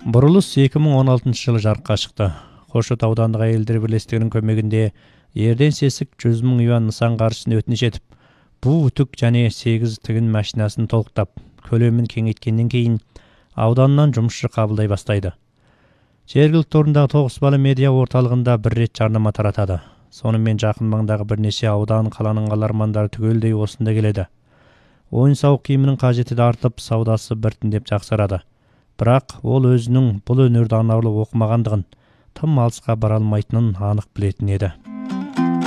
Бурулус 2016 жылы жарыққа шықты. Қошот аудандық әйелдер бірлестігінің көмегінде ерден сесік 100 000 юан нысан қаржысын өтініш етіп, бу үтік және 8 тігін машинасын толықтап, көлемін кеңейткеннен кейін ауданнан жұмысшы қабылдай бастайды. Жергілікті орындағы 9 балы медиа орталығында бір рет жарнама таратады. Сонымен жақын маңдағы бірнеше аудан қаланың қалармандары түгелдей осында келеді. Ойын-сауық киімінің қажеті де артып, саудасы біртіндеп жақсарады. Бірақ ол өзінің бұл өнерді анарлы оқымағандығын, тым алысқа бара алмайтынын анық білетін еді.